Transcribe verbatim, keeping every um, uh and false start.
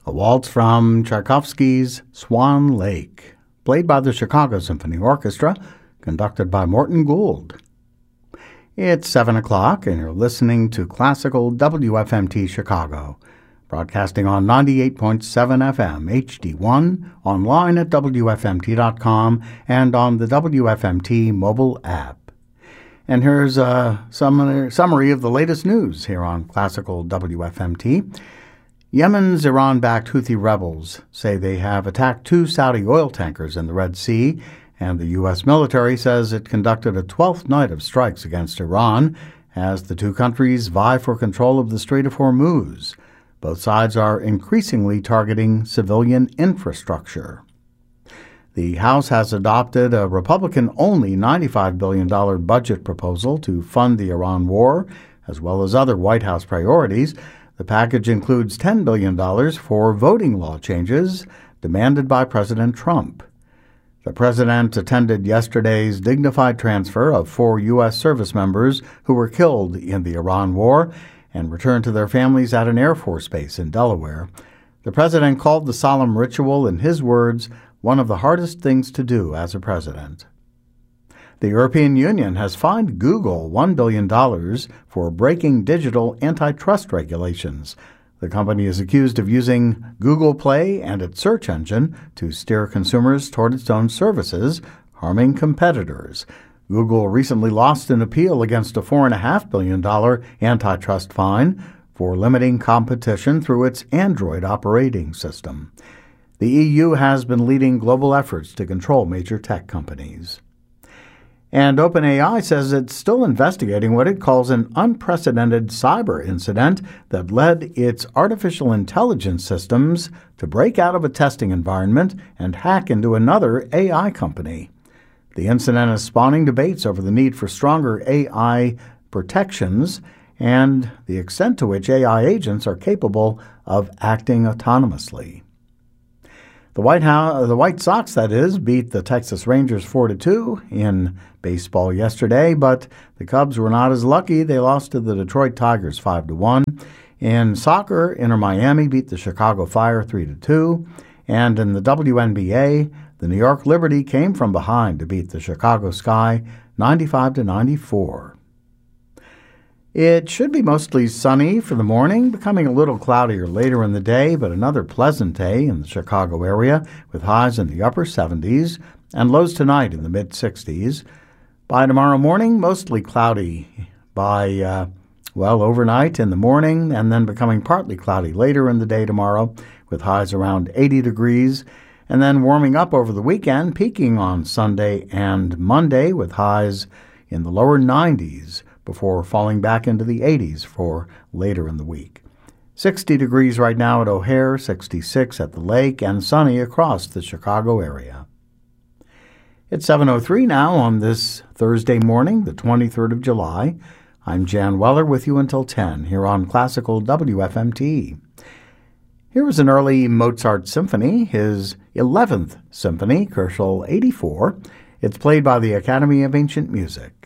a waltz from Tchaikovsky's Swan Lake, played by the Chicago Symphony Orchestra, conducted by Morton Gould. It's seven o'clock, and you're listening to Classical W F M T Chicago, broadcasting on ninety-eight point seven F M H D one, online at W F M T dot com, and on the W F M T mobile app. And here's a summary of the latest news here on Classical W F M T. Yemen's Iran-backed Houthi rebels say they have attacked two Saudi oil tankers in the Red Sea, and the U S military says it conducted a twelfth night of strikes against Iran as the two countries vie for control of the Strait of Hormuz. Both sides are increasingly targeting civilian infrastructure. The House has adopted a Republican-only ninety-five billion dollars budget proposal to fund the Iran war, as well as other White House priorities. The package includes ten billion dollars for voting law changes demanded by President Trump. The president attended yesterday's dignified transfer of four U S service members who were killed in the Iran war and returned to their families at an Air Force base in Delaware. The president called the solemn ritual, in his words, one of the hardest things to do as a president. The European Union has fined Google one billion dollars for breaking digital antitrust regulations. The company is accused of using Google Play and its search engine to steer consumers toward its own services, harming competitors. Google recently lost an appeal against a four point five billion dollars antitrust fine for limiting competition through its Android operating system. The E U has been leading global efforts to control major tech companies. And OpenAI says it's still investigating what it calls an unprecedented cyber incident that led its artificial intelligence systems to break out of a testing environment and hack into another A I company. The incident is spawning debates over the need for stronger A I protections and the extent to which A I agents are capable of acting autonomously. The White House, the White Sox, that is, beat the Texas Rangers four to two in baseball yesterday, but the Cubs were not as lucky. They lost to the Detroit Tigers five to one. In soccer, Inter Miami beat the Chicago Fire three to two. And in the W N B A, the New York Liberty came from behind to beat the Chicago Sky ninety-five to ninety-four. It should be mostly sunny for the morning, becoming a little cloudier later in the day, but another pleasant day in the Chicago area with highs in the upper seventies and lows tonight in the mid-sixties. By tomorrow morning, mostly cloudy by, uh, well, overnight in the morning, and then becoming partly cloudy later in the day tomorrow with highs around eighty degrees, and then warming up over the weekend, peaking on Sunday and Monday with highs in the lower nineties. Before falling back into the eighties for later in the week. sixty degrees right now at O'Hare, sixty-six at the lake, and sunny across the Chicago area. It's seven oh three now on this Thursday morning, the twenty-third of July. I'm Jan Weller with you until ten here on Classical W F M T. Here is an early Mozart symphony, his eleventh symphony, Koelschel eighty-four. It's played by the Academy of Ancient Music.